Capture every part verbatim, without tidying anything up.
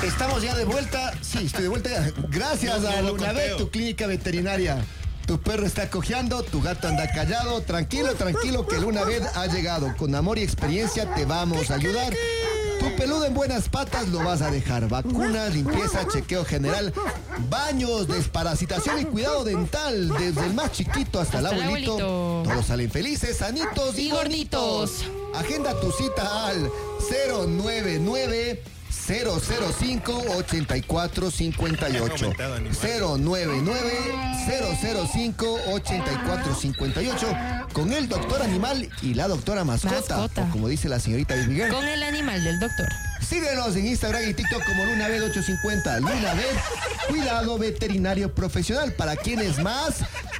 Estamos ya de vuelta. Sí, estoy de vuelta ya. Gracias No, a no, Lunavet, tu clínica veterinaria. Tu perro está cojeando, tu gato anda callado. Tranquilo, tranquilo, que Lunavet ha llegado. Con amor y experiencia te vamos a ayudar. Tu peludo en buenas patas lo vas a dejar. Vacunas, limpieza, chequeo general, baños, desparasitación y cuidado dental. Desde el más chiquito hasta, hasta el abuelito. abuelito. Todos salen felices, sanitos y, y gorditos. gorditos. Agenda tu cita al cero nueve nueve cero cero cinco ocho cuatro cinco ocho. cero nueve nueve cero cero cinco ocho cuatro cinco ocho. Con el doctor animal y la doctora mascota, mascota. O como dice la señorita Miguel. Con el animal del doctor. Síguenos en Instagram y TikTok como Lunavet ochocientos cincuenta. Lunavet, cuidado veterinario profesional. ¿Para quienes más?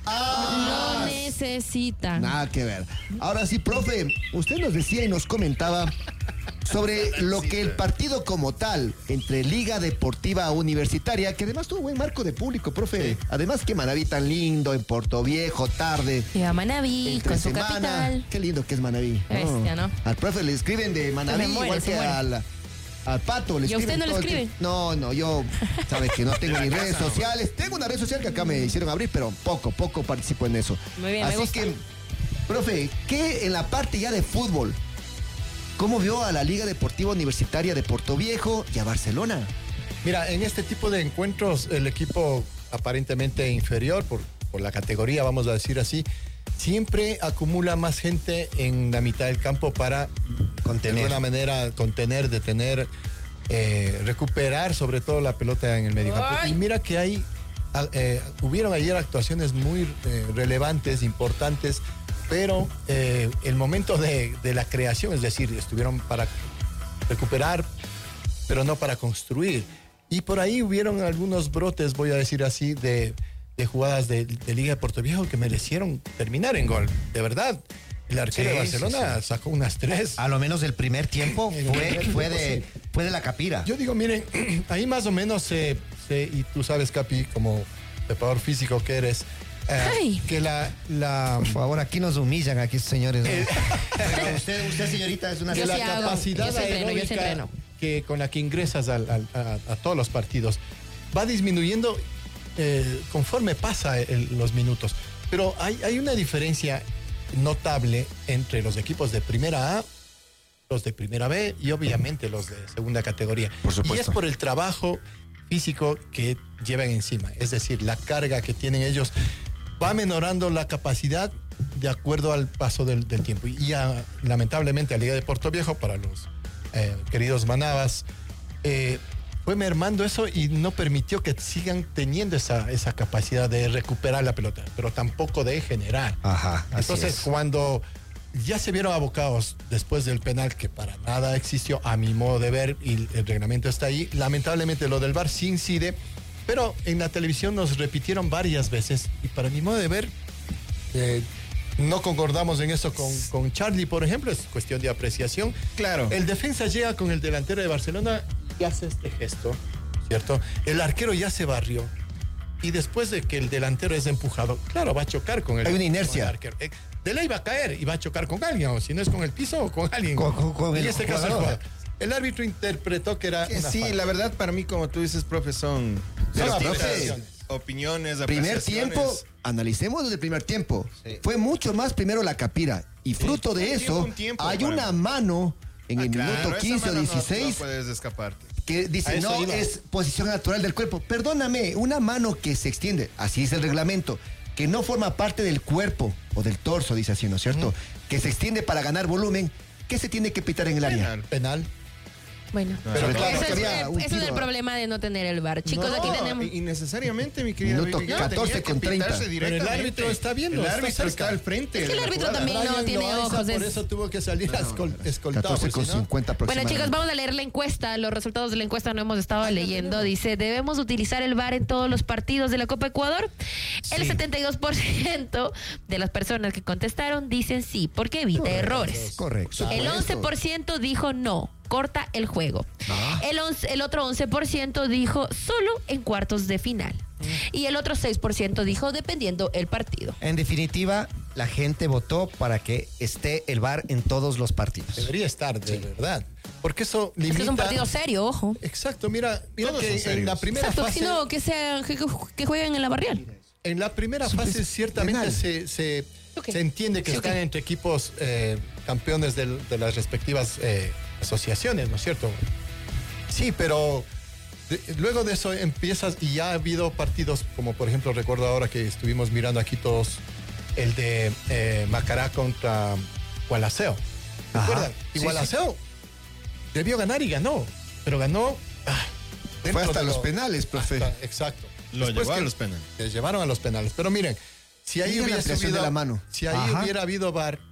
¡Ah! Lo necesitan. Nada que ver. Ahora sí, profe, usted nos decía y nos comentaba sobre lo que el partido como tal, entre Liga Deportiva Universitaria, que además tuvo buen marco de público, profe. Sí. Además, que Manaví tan lindo, en Portoviejo, tarde. Y a Manaví, con su semana. Capital. Qué lindo que es Manaví. Bestia, ¿no? Al profe le escriben de Manaví, muere, igual que al, al Pato. Le ¿Y a usted no le escriben? No, no, yo, sabes que no tengo ni redes sociales. Tengo una red social que acá me hicieron abrir, pero poco, poco participo en eso. Muy bien, Así me gusta. que, profe, ¿qué en la parte ya de fútbol? ¿Cómo vio a la Liga Deportiva Universitaria de Portoviejo y a Barcelona? Mira, en este tipo de encuentros, el equipo aparentemente inferior, por, por la categoría, vamos a decir así, siempre acumula más gente en la mitad del campo para, contener. de alguna manera, contener, detener, eh, recuperar sobre todo la pelota en el medio campo. Y mira que hay, eh, hubieron ayer actuaciones muy eh, relevantes, importantes, pero eh, el momento de, de la creación, es decir, estuvieron para recuperar, pero no para construir. Y por ahí hubieron algunos brotes, voy a decir así, de, de jugadas de, de Liga de Portoviejo que merecieron terminar en gol. De verdad, el arquero sí, de Barcelona sí, sí. sacó unas tres. A lo menos el primer tiempo fue, fue, de, fue de la Capira. Yo digo, miren, ahí más o menos se, se y tú sabes, Capi, como preparador físico que eres, Eh, que la, la... Por favor, aquí nos humillan, aquí señores. ¿no? Eh, Pero usted, usted, señorita, es una... De la sí capacidad hago. Yo aeróbica entreno, que con la que ingresas al, al, a, a todos los partidos va disminuyendo eh, conforme pasa el, los minutos. Pero hay, hay una diferencia notable entre los equipos de primera A, los de primera B y obviamente los de segunda categoría. Por supuesto. Y es por el trabajo físico que llevan encima. Es decir, la carga que tienen ellos va menorando la capacidad de acuerdo al paso del, del tiempo. Y ya, lamentablemente, la Liga de Portoviejo, para los eh, queridos manabas, eh, fue mermando eso y no permitió que sigan teniendo esa, esa capacidad de recuperar la pelota, pero tampoco de generar. Ajá, así Entonces, es. cuando ya se vieron abocados después del penal, que para nada existió, a mi modo de ver, y el reglamento está ahí, lamentablemente lo del V A R sí incide, pero en la televisión nos repitieron varias veces y para mi modo de ver, eh, no concordamos en eso con, con Charlie, por ejemplo, es cuestión de apreciación. Claro. El defensa llega con el delantero de Barcelona y hace este gesto, ¿cierto? El arquero ya se barrió y después de que el delantero es empujado, claro, va a chocar con el, Hay una inercia. con el arquero. Eh, de ley va a caer y va a chocar con alguien, o si no es con el piso o con alguien. Con, con, con y el este caso el jugador. El árbitro interpretó que era Que una sí, falta. la verdad, para mí, como tú dices, profe, son Son distintas apreciaciones. opiniones, Primer apreciaciones. tiempo, analicemos desde el primer tiempo. Sí. Fue mucho más primero la Capira. Y fruto de Un eso, tiempo, un tiempo, hay para una mí. mano en Ah, el claro, minuto esa quince o mano no- dieciséis No, puedes escaparte. que A dice, eso no, iba. es posición natural del cuerpo. Perdóname, una mano que se extiende, así es el reglamento, que no forma parte del cuerpo o del torso, dice así, ¿no es cierto? Uh-huh. Que se extiende para ganar volumen, ¿qué se tiene que pitar en el área? Penal. Penal. Bueno, Pero eso, claro, es, que había eh, un eso es tiro. el problema de no tener el V A R. Chicos, No, aquí tenemos... innecesariamente, mi querida Minuto Viviana, catorce tenía que con treinta. pitarse Pero el directamente. árbitro está viendo, El está árbitro cerca. está al frente. Es que el de la árbitro jugada. también no Brian tiene Loaiza, ojos. Por es- eso tuvo que salir escol- escoltado. catorce con pues, si no- cincuenta Bueno, aproximadamente. chicos, vamos a leer la encuesta. Los resultados de la encuesta no hemos estado leyendo. Dice, ¿debemos utilizar el V A R en todos los partidos de la Copa Ecuador? El Sí. setenta y dos por ciento de las personas que contestaron dicen sí, porque evita errores. Correcto. El once por ciento dijo no, corta el juego. El, once, el otro once por ciento dijo solo en cuartos de final. Y el otro seis por ciento dijo dependiendo el partido. En definitiva, la gente votó para que esté el V A R en todos los partidos. Debería estar, de verdad. Porque eso Es limita... que es un partido serio, ojo. Exacto, mira, mira Todos que son en serios. la primera Exacto, fase... sino que, sea, que, que jueguen en la barrial. En la primera fase ciertamente penal. se, se, Ok. se entiende que Sí, están ok. entre equipos eh, campeones del- de las respectivas eh, asociaciones, ¿no es cierto? Sí, pero de- luego de eso empiezas y ya ha habido partidos, como por ejemplo recuerdo ahora que estuvimos mirando aquí todos el de eh, Macará contra Gualaceo. ¿Recuerdan? Y sí, Gualaceo debió ganar y ganó, pero ganó... ah, Fue dentro hasta de los lo- penales, profe. hasta- exacto. Lo Después llevó a que- los penales. Les llevaron a los penales. Pero miren, si ahí Miren la hubiese ampliación habido, de la mano. si ahí Ajá. hubiera habido V A R,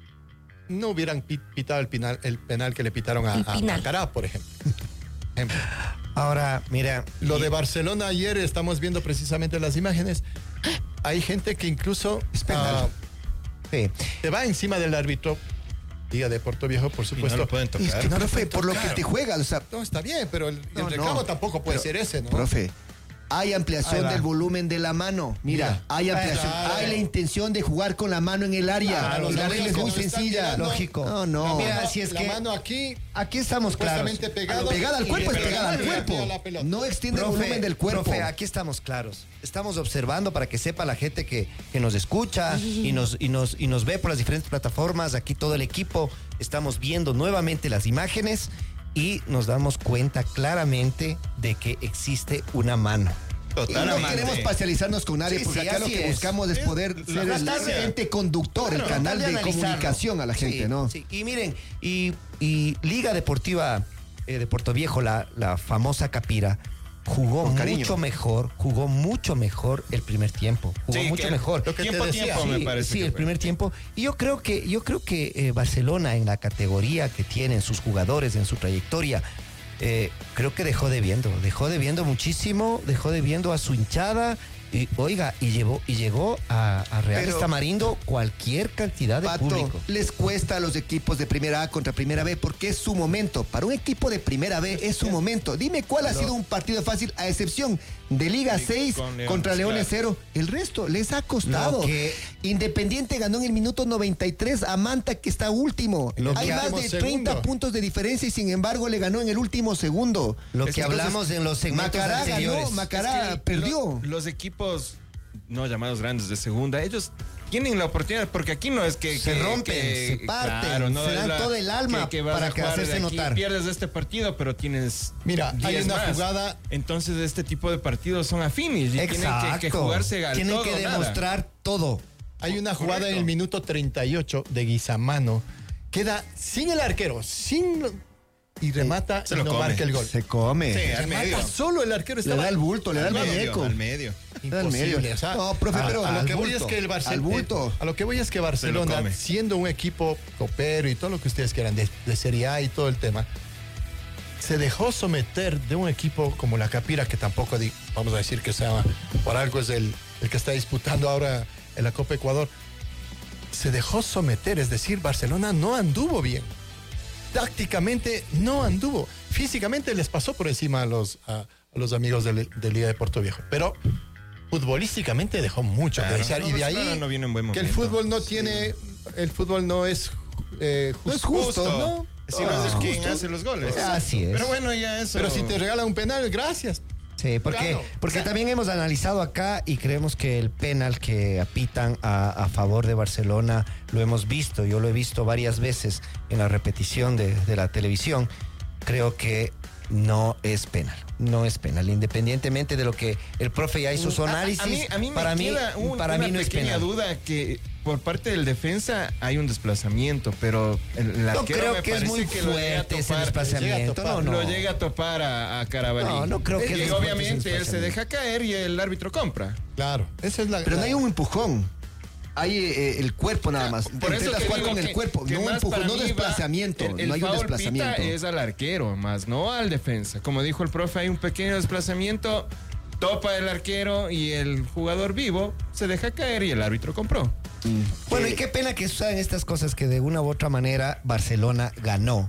no hubieran pi- pitado el penal, el penal que le pitaron a, El a penal. Macará, por ejemplo. Ejemplo. Ahora, mira. Lo y- de Barcelona ayer, estamos viendo precisamente las imágenes. Hay gente que incluso Es penal. ah, sí. se va encima del árbitro. Liga de Puerto Viejo, por Y no supuesto. lo pueden tocar. Es que, No lo profe, pueden por lo que tocar. te juegas, o sea, No, está bien, pero el, el No, no. reclamo tampoco puede Pero, ser ese, ¿no? Profe, hay ampliación Ahí va. del volumen de la mano. Mira, Mira. hay ampliación. Claro. Hay la intención de jugar con la mano en el área. Claro, la regla es lógico. muy Están sencilla. mirando. Lógico. No, no. Mira, La- si es la que- mano aquí, Aquí estamos claros. supuestamente pegado. Pegada al y- cuerpo es pero pegada al la mano cuerpo. pega la pelota. No extiende el Profe, volumen del cuerpo. profe, aquí estamos claros. Estamos observando para que sepa la gente que, que nos escucha y nos, y, nos, y nos ve por las diferentes plataformas. Aquí todo el equipo estamos viendo nuevamente las imágenes y nos damos cuenta claramente de que existe una mano. Y no Totalmente. queremos parcializarnos con nadie, Sí, porque sí, acá lo así que es. buscamos es poder Es ser la el justicia. ente conductor, el Claro, canal de tratar analizarlo. comunicación a la gente, Sí, ¿no? sí. Y miren, y, y Liga Deportiva eh, de Puerto Viejo, la, la famosa Capira, jugó Con cariño. mucho mejor, jugó mucho mejor el primer tiempo. Jugó Sí, mucho que- mejor. lo que te tiempo, decía, tiempo, Sí, me parece. sí, que el fue. primer tiempo. Y yo creo que, yo creo que eh, Barcelona, en la categoría que tienen sus jugadores, en su trayectoria, eh, creo que dejó debiendo, dejó debiendo muchísimo, dejó debiendo a su hinchada. Y, oiga, y llevó, y llegó a, a Real Pero- Tamarindo cualquier cantidad de Pato, público. les cuesta a los equipos de primera A contra primera B porque es su momento. Para un equipo de primera B es su momento. Dime cuál ha sido un partido fácil, a excepción de Liga seis con Leones, contra Leones claro. cero. El resto les ha costado. Lo que- Independiente ganó en el minuto noventa y tres a Manta, que está último. En el Hay más último de treinta segundo. puntos de diferencia y sin embargo le ganó en el último segundo. Lo Es que entonces, hablamos en los segmentos Macará anteriores. ganó, Macará Es que perdió. lo- los equipos no llamados grandes de segunda, ellos tienen la oportunidad, porque aquí no es que Se que- rompen, que- se parten, se es dan la- todo el alma que, que vas para a que jugar hacerse de aquí, notar. Pierdes este partido, pero tienes Mira, hay diez una más. jugada- Entonces este tipo de partidos son afines y Exacto. tienen que, que jugarse al Tienen todo que o nada. demostrar todo. Hay una jugada Correcto. en el minuto treinta y ocho de Guizamano. Queda sin el arquero, sin... Y remata Se y lo no come. marca el gol. Se come. Sí, al medio. Remata solo el arquero Le estaba... da el bulto, le da el Al medio, muñeco. al medio. Le da el medio. Imposible, o sea, No, profe, a- pero a, lo al que voy bulto, es que el al Barcelona, bulto. a lo que voy es que Barcelona, come. siendo un equipo copero y todo lo que ustedes quieran de, de Serie A y todo el tema, se dejó someter de un equipo como la Capira, que tampoco di- vamos a decir que sea por algo es el, el que está disputando ahora en la Copa Ecuador. Se dejó someter, es decir, Barcelona no anduvo bien. Tácticamente no anduvo. Físicamente les pasó por encima a los, a, a los amigos de, de Liga de Puerto Viejo. Pero futbolísticamente dejó mucho Claro. que desear. No, y de Barcelona ahí no viene en buen que el momento. fútbol no tiene, el fútbol no es, eh, No es justo, justo. ¿no? Si no es Ah, quien justo. hace los goles. Así es. Pero bueno, ya eso. Pero si te regalan un penal, gracias. Sí, porque, Claro. porque también hemos analizado acá y creemos que el penal que apitan a, a favor de Barcelona lo hemos visto, yo lo he visto varias veces en la repetición de, de la televisión, creo que no es penal, no es penal, independientemente de lo que el profe ya hizo su análisis, A, a mí, a mí me para mí, queda un- para una mí no es pequeña penal. duda que por parte del defensa hay un desplazamiento, pero el, el No arquero creo me que es parece muy que lo llega a fuerte ese topar, desplazamiento, llega a no, topar, no. Lo llega a topar a, a Carabalí. No, no creo que Y es fuerte ese obviamente él se desplazamiento. deja caer y el árbitro compra. Claro, esa es la. Pero no la- hay un empujón. Hay eh, el cuerpo nada más. Por eso Intentas que jugar digo con el que- cuerpo. que No un más empujón, para no mí va- desplazamiento. el- el no hay un foul desplazamiento. pita es al arquero, más no al defensa. Como dijo el profe, hay un pequeño desplazamiento, topa el arquero y el jugador vivo se deja caer y el árbitro compró. Bueno, y qué pena que sucedan estas cosas que de una u otra manera Barcelona ganó.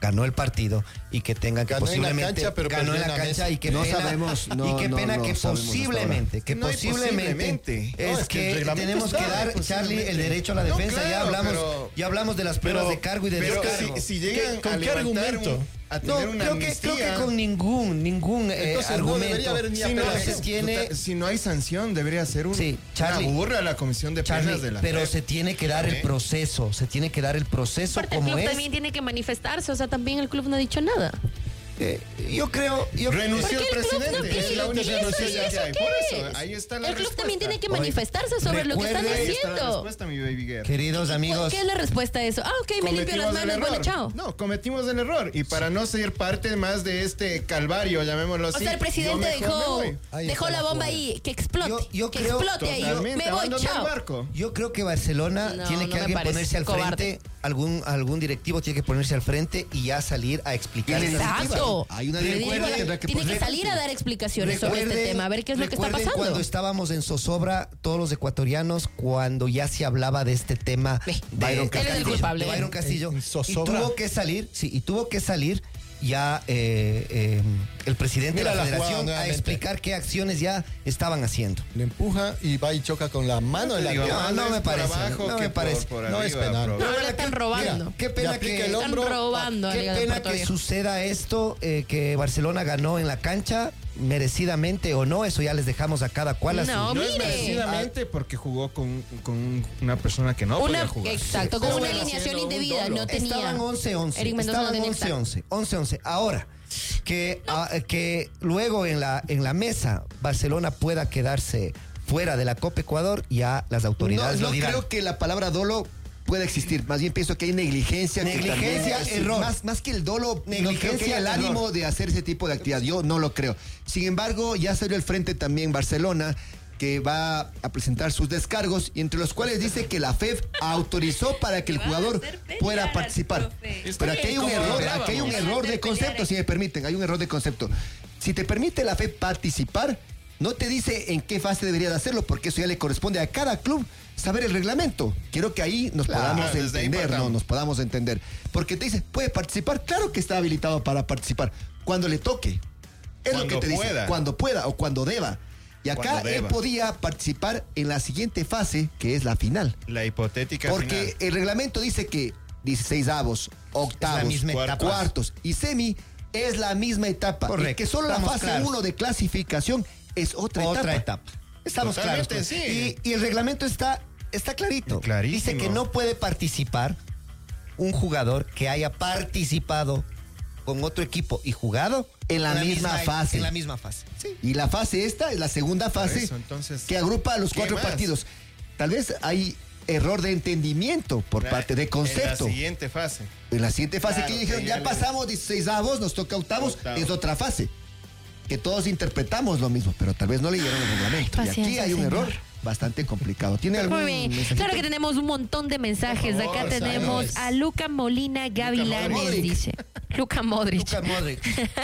ganó el partido y que tengan que Ganó en la posiblemente cancha, pero ganó en perdió la en la cancha mesa. y que No pena, sabemos, no, y qué no, pena no que sabemos hasta posiblemente, que No hay posiblemente posiblemente. es No, es que el que reglamento tenemos que está, dar, posiblemente. Charlie, el derecho a la No, defensa. ya claro, hablamos, pero- ya hablamos de las pruebas pero- de cargo y de Pero descargo. si, si llegan ¿Con a qué levantar argumento? un- a No, tener una creo que, amnistía, creo que con ningún, ningún eh, Entonces, no argumento. debería haber ni si no apelación. se tiene, Total, si no hay sanción, debería ser un, Sí, Charlie. una burla a la comisión de penas Charlie, de la pero F E P. se tiene que dar el ¿Eh? proceso, se tiene que dar el proceso Aparte, el como club es. también tiene que manifestarse, o sea, también el club no ha dicho nada. Eh, yo creo, yo Renunció ¿Por el qué el club no presidente. pide? Es la única ¿Y eso- renuncio y que eso hay. qué Por es? eso, ahí está la El club respuesta. también tiene que Oye, manifestarse sobre lo que están recuerde- Ahí está la haciendo. respuesta, mi baby girl. queridos amigos, ¿Qué es la respuesta a eso? Ah, ok, me limpio las Cometimos el manos, bueno, error. chao. No, cometimos el error. Y para no ser parte más de este calvario, llamémoslo así. O sea, el presidente yo mejor me dejó, voy. Ahí dejó está la la bomba jugada. ahí, que explote, Yo- yo que creo- explote ahí. Totalmente, Me voy, abandonó el chao. barco. yo creo que Barcelona No, tiene no que me alguien parece, ponerse al cobarde. frente, algún, algún directivo tiene que ponerse al frente y ya salir a explicar. esa Exacto. situación. Hay una Le digo, directiva que tendrá que tiene que poner- salir a dar explicaciones sobre este Recuerden- tema, a ver qué es lo que está recuerden pasando. cuando estábamos en zozobra, todos los ecuatorianos, cuando ya se hablaba de este tema Ve, de Byron Castillo. Él es el culpable, de ¿eh? Byron Castillo, En y zozobra. tuvo que salir, sí, y tuvo que salir ya eh, eh, el presidente Mira de la, la jugada federación a nuevamente. explicar qué acciones ya estaban haciendo. Le empuja y va y choca con la mano de la Digo, pierna. más no es me por parece, abajo no que me por- parece. por No es arriba, penal. bro. No, le están robando. Mira, qué Le pena aplica que el Están hombro. robando a Qué Liga de pena Puerto que Viejo. suceda esto, eh, que Barcelona ganó en la cancha, merecidamente o no, eso ya les dejamos a cada cual a su- No, No es mire. merecidamente porque jugó con, con una persona que no Una, podía jugar. exacto, Sí. con Pero una bueno, alineación haciendo un indebida, dolo. no tenía. Estaban once once. Eric Mendoza no Estaban tenía que once estar. once. once once. Ahora, que, ah, que luego en la, en la mesa Barcelona pueda quedarse fuera de la Copa Ecuador, ya las No, autoridades no lo dirán. creo que la palabra dolo pueda existir. Más bien pienso que hay negligencia. que Negligencia, también- error. Más, más que el dolo, Negligencia, no creo que haya el error. ánimo de hacer ese tipo de actividad. Yo no lo creo. Sin embargo, ya salió al frente también Barcelona, que va a presentar sus descargos, y entre los cuales dice que la F E F autorizó para que el jugador pueda participar. Pero aquí hay un Como error, hablábamos. aquí hay un error de concepto, si me permiten, hay un error de concepto. Si te permite la F E F participar, no te dice en qué fase debería de hacerlo, porque eso ya le corresponde a cada club saber el reglamento. Quiero que ahí nos Claro, podamos desde ahí entender, partamos. no, nos podamos entender. Porque te dice, puede participar, claro que está habilitado para participar, cuando le toque. Es lo Cuando que te dice, pueda. cuando pueda o cuando deba. Y acá Cuando él deba. podía participar en la siguiente fase, que es la final. La hipotética Porque final. el reglamento dice que dieciseisavos, octavos, misma etapa. cuartos y semi es la misma etapa. Correcto. Y que solo la Estamos fase claros. uno de clasificación es otra, Otra etapa. etapa. Estamos claros. Totalmente, sí. Y, y el reglamento está, está clarito. Clarísimo. Dice que no puede participar un jugador que haya participado con otro equipo y jugado En la misma fase. En la misma fase. Sí. Y la fase esta es la segunda fase eso, entonces, que agrupa a los ¿qué cuatro más? partidos. Tal vez hay error de entendimiento por La- parte de concepto. En la siguiente fase. En la siguiente fase Claro, que dijeron, que ya ya le- pasamos dieciseisavos, nos toca octavos, Octavos. es otra fase. Que todos interpretamos lo mismo, pero tal vez no leyeron el reglamento. Ay, y aquí paciencia, hay un señor. error bastante complicado. ¿Tiene algún Muy bien. mensajito? Claro que tenemos un montón de mensajes. Por favor, Acá tenemos Sanos. a Luca Molina Gavilanes, Modric. dice. Luca Modric. Luka Modric.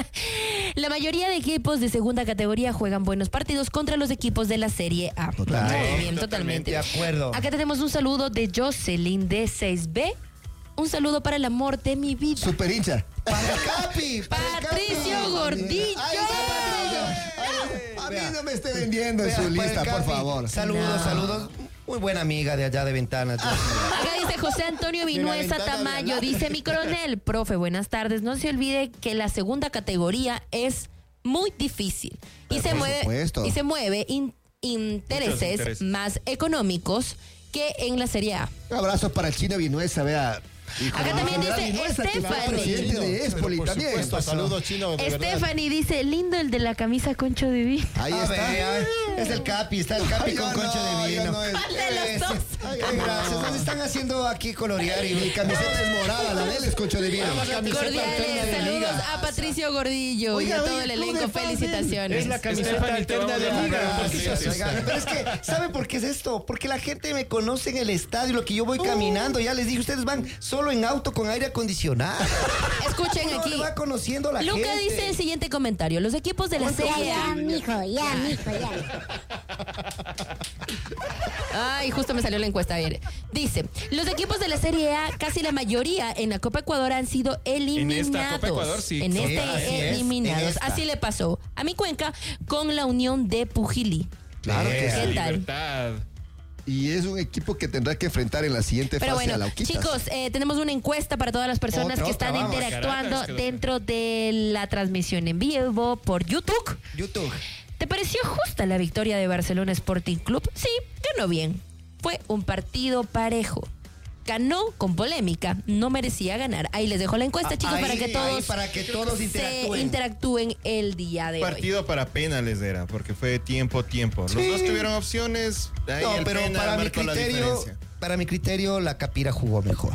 La mayoría de equipos de segunda categoría juegan buenos partidos contra los equipos de la Serie A. Totalmente. Muy bien, Totalmente. totalmente. De acuerdo. Acá tenemos un saludo de Jocelyn de seis B. Un saludo para el amor de mi vida. Super hincha. Para el Capi. para el Patricio Capi. Gordillo. Ay, Ay, a mí Vea. no me esté vendiendo en Vea, su para el lista, por Capi. favor. Saludos, No. saludos. Muy buena amiga de allá de Ventanas. Acá dice José Antonio Vinuesa ventana de Tamayo, al lado. dice mi coronel, profe, buenas tardes. No se olvide que la segunda categoría es muy difícil y Pero se por mueve supuesto. y se mueve in- intereses, intereses. más económicos que en la Serie A. Un abrazo para el chino Vinuesa, vea. hijo Acá de también General dice Vinuesa, que fue Stephanie. presidente de Pero Espoli por también. supuesto, pasó. saludo chino, de verdad. Stephanie dice, lindo el de la camisa concho de vino. Ahí A está. ver, a ver, es el Capi, está el Capi Ay, con ya concho no, de ya vino. no es. ¿Cuál de los Ese- dos? Ay, qué gracias. Nos están haciendo aquí colorear y Mi camiseta es morada, la de él es concho de vino. Cordiales saludos a Patricio Gordillo y Oiga, a todo oiga, el el club elenco. de fans de él. Felicitaciones. Es la camiseta Stephanie, te alterna vamos de a liga. pagar, ¿Por qué sí, se sí, asusta? Oigan, pero es que, ¿sabe por qué es esto? Porque la gente me conoce en el estadio, lo que yo voy caminando, ya les dije, ustedes van solo en auto con aire acondicionado. Escuchen No aquí. le va conociendo la Luca gente. dice el siguiente comentario. Los equipos de la Ya, Serie ya, A. mijo, ya, mijo, ya. Ay, justo me salió la encuesta ayer. Dice, los equipos de la Serie A, casi la mayoría en la Copa Ecuador han sido eliminados. En esta Copa Ecuador, sí. En Sí, este, así es, eliminados. en esta. Así le pasó a mi Cuenca con la Unión de Pujilí. Claro que Ea, ¿Qué tal? Libertad. Y es un equipo que tendrá que enfrentar en la siguiente Pero fase a bueno, Lauquitas. chicos, eh, tenemos una encuesta para todas las personas Otra, que otra, están vamos. interactuando Caratas, que lo- dentro de la transmisión en vivo por YouTube. YouTube. ¿Te pareció justa la victoria de Barcelona Sporting Club? Sí, ganó bien. Fue un partido parejo. Ganó con polémica, no merecía ganar. Ahí les dejo la encuesta, Ah, chicos, para ahí, que ahí, todos, para que todos se interactúen. interactúen el día de hoy. Partido para penales era, porque fue tiempo, tiempo. Los Sí. dos tuvieron opciones. Ahí No, el pero penal para mi marcó la criterio, diferencia. para mi criterio, la Capira jugó mejor.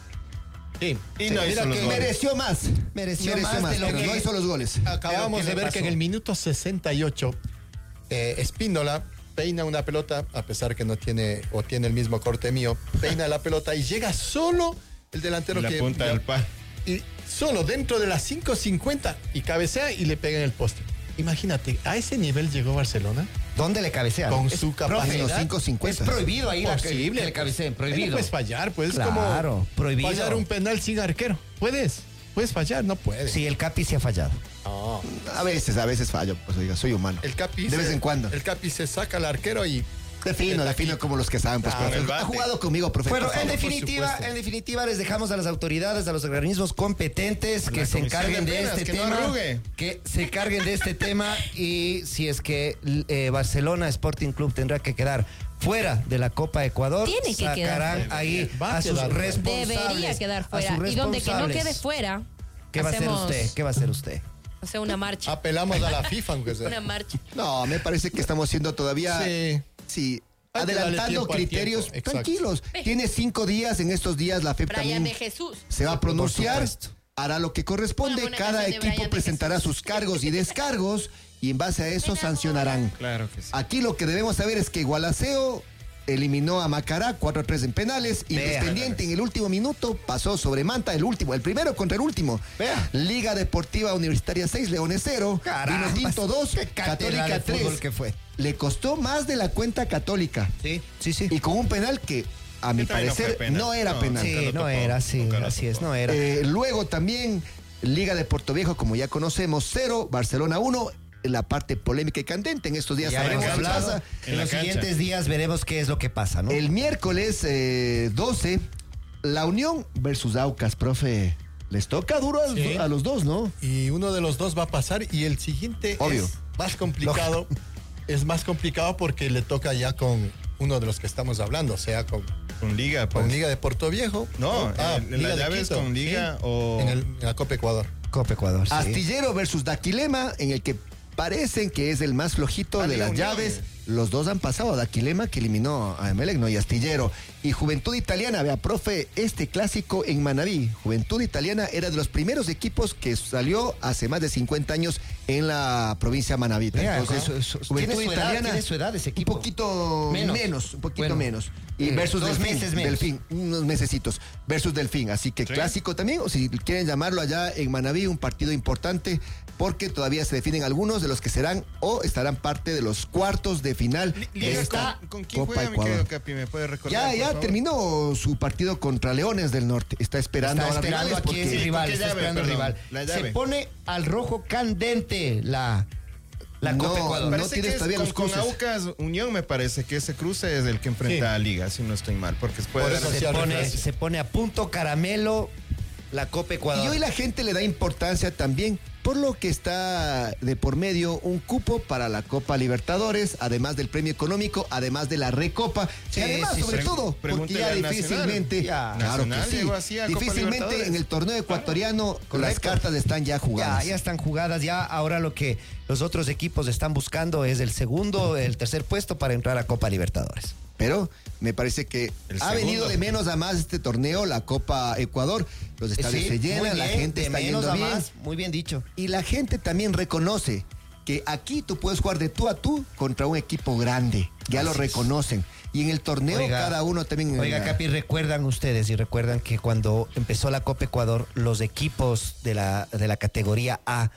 Sí. Y no Mira hizo los que goles. mereció más. Mereció Mereció, más más, de lo pero que- no hizo los goles. Acabamos ¿Qué de le ver que en pasó? el minuto sesenta y ocho, eh, Espíndola peina una pelota, a pesar que no tiene, o tiene el mismo corte mío, peina la pelota y llega solo el delantero La que... punta del palo. Y solo dentro de las cinco cincuenta y cabecea y le pega en el poste. Imagínate, a ese nivel llegó Barcelona ¿Dónde le cabecean? con Es- su En los capacidad. cinco Es cincuenta. prohibido ahí la- Posible, que le cabeceen, pues. Ahí no prohibido. puedes fallar, pues Claro, como prohibido. fallar un penal sin arquero. ¿Puedes? ¿Puedes fallar? No puedes. Sí, el Capi se ha fallado. No. A veces, a veces fallo, pues oiga, soy humano. El Capi De vez se- en cuando. El Capi se saca al arquero y Defino, el defino aquí. como los que saben, pues, Ah, profe. el Ha bate. jugado conmigo, profe. Bueno, por en favor. definitiva, supuesto. en definitiva les dejamos a las autoridades, a los organismos competentes que La se comisión encarguen de de, penas, este que no tema, arrugue. que se encarguen de este tema y si es que eh, Barcelona Sporting Club tendrá que quedar fuera de la Copa Ecuador, Tiene que sacarán quedar. ahí Va a a sus quedar fuera. responsables. Debería quedar a fuera. sus Y donde que no responsables. quede fuera, ¿Qué va a hacer hacemos, usted? ¿Qué va a hacer usted? o sea, una marcha. apelamos a la FIFA, aunque sea. Una marcha. No, me parece que estamos siendo todavía... Sí. Sí. Hay que darle Adelantando tiempo al criterios tiempo, exacto. tranquilos. Tiene cinco días. En estos días la F E P Brian también de Jesús. se va a pronunciar. supuesto. Hará lo que corresponde. Una buena Cada canción de equipo Brian de presentará Jesús. sus cargos y descargos y en base a eso sancionarán. Claro que sí. Aquí lo que debemos saber es que Gualaceo eliminó a Macará cuatro a tres en penales. Vea. Independiente en el último minuto pasó sobre Manta, el último, el primero contra el último. Vea. Liga Deportiva Universitaria seis, Leones cero. Caramba, Vino Tinto dos, qué cátedra Católica de fútbol tres. que fue. Le costó más de la cuenta Católica. Sí, sí, sí. Y con un penal que, a mi Que también no fue parecer, penal. no era No, penal. Sí, Nunca lo no tocó, era, sí, nunca lo así es, tocó. no era. Eh, luego también Liga de Puerto Viejo, como ya conocemos, cero, Barcelona uno. La parte polémica y candente en estos días Ya sabremos hemos qué hablado. pasa. En En la los cancha. siguientes días veremos qué es lo que pasa, ¿no? El miércoles eh, doce, La Unión versus Aucas, profe. Les toca duro a, Sí. a los dos, ¿no? Y uno de los dos va a pasar y el siguiente Obvio. es más complicado. Es más complicado porque le toca ya con uno de los que estamos hablando, o sea, con, Con Liga, pues. con Liga de Puerto Viejo. No, Ah, en- en Liga la de llave es Quito, con Liga sí, o- En, el- en la Copa Ecuador. Copa Ecuador, sí. Astillero versus Daquilema, en el que parecen que es el más flojito Ah, de Liga las Unión. llaves. Los dos han pasado a Daquilema, que eliminó a Emelec, no, y Astillero. Y Juventud Italiana, vea, profe, este clásico en Manabí. Juventud Italiana era de los primeros equipos que salió hace más de cincuenta años en la provincia manabita. Vea, Entonces, eso- eso- Juventud tiene su edad, Italiana, tiene su edad ese equipo. un poquito menos, Menos. un poquito Bueno, menos. Y eh, versus dos Delfín, meses menos. Delfín, unos mesecitos, versus Delfín. Así que Sí. clásico también, o si quieren llamarlo allá en Manabí, un partido importante, porque todavía se definen algunos de los que serán o estarán parte de los cuartos de final Li- de Liga, esta ¿con, ¿con quién Copa juega, mi Ecuador. querido Capi? ¿Me puede recordar? Ya, por ya favor? terminó su partido contra Leones del Norte. Está esperando Está a los esperando rivales a quién es porque el rival, ¿con qué está llave, esperando el perdón? rival. La Se llave. pone al rojo candente la, la No, Copa Ecuador. no Parece tienes que es todavía con, los con cruces. Aucas Unión, me parece que ese cruce es el que enfrenta Sí. a Liga, si no estoy mal, porque puede Por dar- eso se, sí, pone, gracias. se pone a punto caramelo la Copa Ecuador. Y hoy la gente le da importancia también por lo que está de por medio un cupo para la Copa Libertadores, además del premio económico, además de la Recopa, Sí, y además, sí, sobre pre- todo, porque pregúntele ya al Nacional. difícilmente, Ya. claro que Nacional sí, llegó así a Copa difícilmente Libertadores. en el torneo ecuatoriano las Correcto. cartas están ya Ya, jugadas. ya están jugadas, ya ahora lo que los otros equipos están buscando es el segundo, el tercer puesto para entrar a Copa Libertadores. Pero me parece que El ha segundo. venido de menos a más este torneo, la Copa Ecuador. Los estadios Sí, se muy llenan, la bien, gente de está menos yendo a bien. más, muy bien dicho. Y la gente también reconoce que aquí tú puedes jugar de tú a tú contra un equipo grande. Ya lo Así es. reconocen. Y en el torneo Oiga, cada uno también... Oiga, Capi, recuerdan ustedes y recuerdan que cuando empezó la Copa Ecuador, los equipos de la, de la categoría A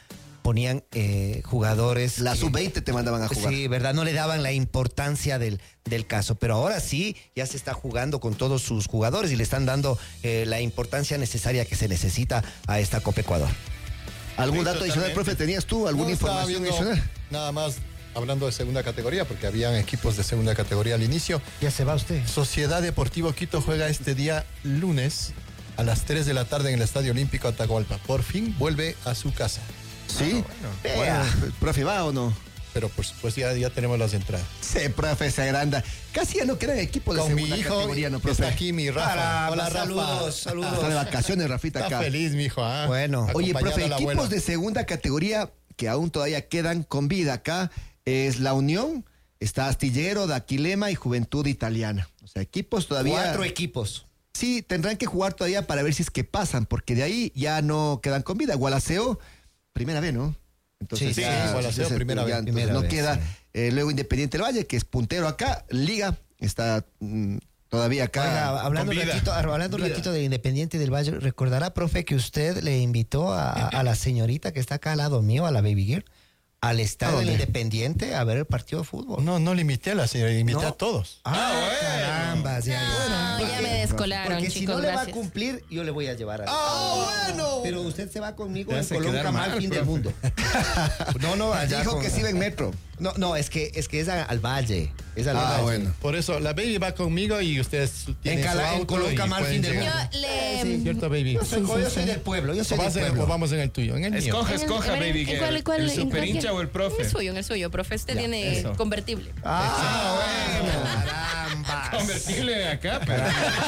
ponían eh, jugadores. La que- sub veinte te mandaban a jugar. Sí, ¿verdad? No le daban la importancia del, del caso. Pero ahora sí, ya se está jugando con todos sus jugadores y le están dando eh, la importancia necesaria que se necesita a esta Copa Ecuador. ¿Algún Sí, dato adicional, totalmente. profe? ¿Tenías tú alguna No, estaba información viendo adicional? Nada más hablando de segunda categoría, porque habían equipos de segunda categoría al inicio. Ya se va usted. Sociedad Deportivo Quito juega este día lunes a las tres de la tarde en el Estadio Olímpico Atahualpa. Por fin vuelve a su casa. Sí. Vea. Bueno, profe, ¿va o no? Pero por supuesto ya, ya tenemos las entradas. Sí, profe, se agranda. Casi ya no quedan equipos de Con mi segunda hijo, categoría, ¿no, que profe? está aquí, mi Rafa. Caramba, Hola, Rafa. saludos, saludos. Está de vacaciones, Rafita, Está acá. feliz, mi hijo. ¿ah? Bueno. Oye, Acompañando profe, a la equipos abuela. de segunda categoría que aún todavía quedan con vida acá es La Unión, está Astillero, Daquilema y Juventud Italiana. O sea, equipos todavía... Cuatro equipos. Sí, tendrán que jugar todavía para ver si es que pasan, porque de ahí ya no quedan con vida. Gualaceo, primera vez, ¿no? Entonces Sí, ya, sí, Gualaceo, ya se- primera ya, vez. entonces Primera no vez, queda. sí. Eh, luego Independiente del Valle, que es puntero acá. Liga está mm, todavía acá. Oiga, hablando un con vida. ratito, hablando un Vida. ratito de Independiente del Valle, recordará, profe, que usted le invitó a, a la señorita que está acá al lado mío, a la Baby Girl, al estadio ¿A del dónde? Independiente a ver el partido de fútbol. No, no limité a la señora, limité No. a todos. Ah, caramba, ya, ya. No, ya me descolaron, Porque si chicos, no le va a gracias. cumplir, yo le voy a llevar a... ¡Ah, bueno! Pero usted se va conmigo Te en hace Colón quedar Camal, mal, fin del profe. mundo. No, no, allá Dijo con- que sí va en metro. No, no, es que es que es a- al valle. Es al Ah, valle. bueno. Por eso, la baby va conmigo y ustedes tienen Cala- su en auto Colón y Camal, pueden fin del llegar. mundo. Yo le... ¿Cierto, baby? Yo soy, yo soy del pueblo, yo O, soy del vas en- pueblo. o vamos en el tuyo, en el mío. Escoge, En el- escoja, en el- baby ¿en girl. cuál- cuál- ¿El en super cuál hincha quiere? o el profe? En el suyo, en el suyo, profe. Este tiene eso. convertible. Ah, bueno. Caramba. Convertible acá, pero...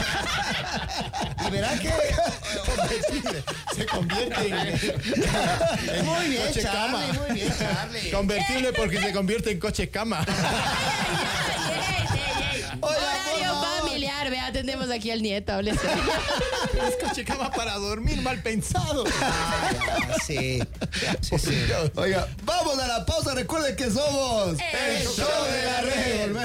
Y verá que... Se convierte en, en Muy bien, coche Charlie, cama. muy bien, Charlie. Convertible porque se convierte en coche cama. Horario familiar, ve, atendemos aquí al nieto, hable serio. Es coche cama para dormir, mal pensado. Ah, sí. Sí, sí. Oiga, vamos a la pausa. Recuerden que somos El show de la red.